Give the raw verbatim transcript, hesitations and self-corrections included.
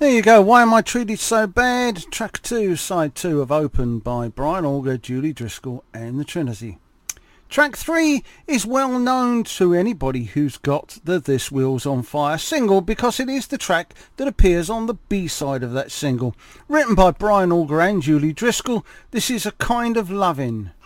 There you go, Why Am I Treated So Bad? Track two, side two of Open by Brian Auger, Julie Driscoll and the Trinity. Track three is well known to anybody who's got the This Wheel's on Fire single because it is the track that appears on the B-side of that single. Written by Brian Auger and Julie Driscoll, this is A Kind of Lovin'.